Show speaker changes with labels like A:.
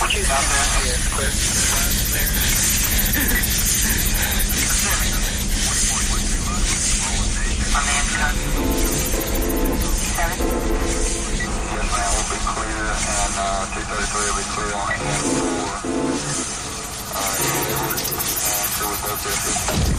A: 233 will be clear on hand 4. And so we both there.